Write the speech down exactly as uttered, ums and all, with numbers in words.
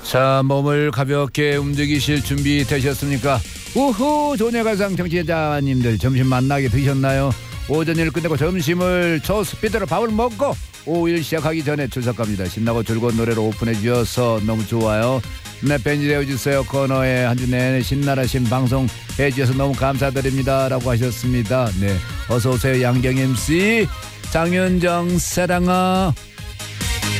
자, 몸을 가볍게 움직이실 준비 되셨습니까? 우후, 조내가상 정치자님들 점심 만나게 드셨나요? 오전 일 끝내고 점심을 초스피드로 밥을 먹고 오후 일 시작하기 전에 출석 갑니다. 신나고 즐거운 노래로 오픈해 주셔서 너무 좋아요. 네, 벤지 되어주세요 코너에 한 주 내내 신나라신 방송 해주셔서 너무 감사드립니다 라고 하셨습니다. 네, 어서오세요 양경 엠씨 장윤정 사랑아.